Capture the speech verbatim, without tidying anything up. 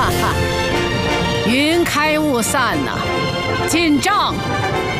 哈哈，云开雾散呐、进帐。